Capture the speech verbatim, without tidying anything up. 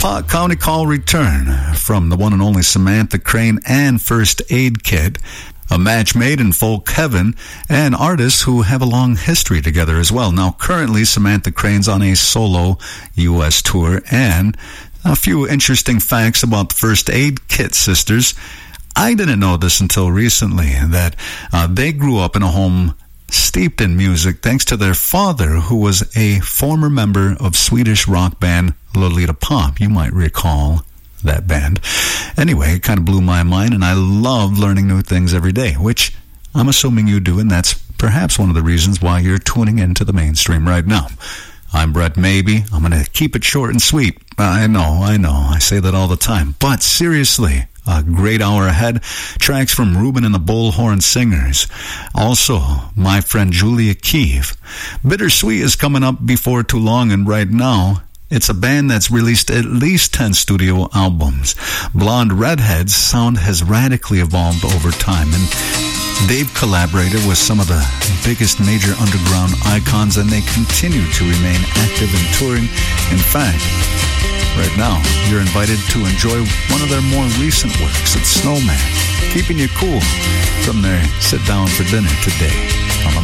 Pot County Call return from the one and only Samantha Crane and First Aid Kit, a match made in folk heaven, and artists who have a long history together as well. Now, currently, Samantha Crane's on a solo U S tour, and a few interesting facts about the First Aid Kit sisters. I didn't know this until recently, that uh, they grew up in a home steeped in music thanks to their father, who was a former member of Swedish rock band Lolita Pop. You might recall that band. Anyway, it kind of blew my mind, and I love learning new things every day, which I'm assuming you do, and that's perhaps one of the reasons why you're tuning into the mainstream right now. I'm Brett Maybe. I'm going to keep it short and sweet. I know, I know, I say that all the time, but seriously, a great hour ahead. Tracks from Ruben and the Bullhorn Singers. Also, my friend Julia Keeve. Bittersweet is coming up before too long, and right now, it's a band that's released at least ten studio albums. Blonde Redhead's sound has radically evolved over time, and they've collaborated with some of the biggest major underground icons, and they continue to remain active and touring. In fact, right now, you're invited to enjoy one of their more recent works. It's Snowman, keeping you cool from their sit down for dinner today.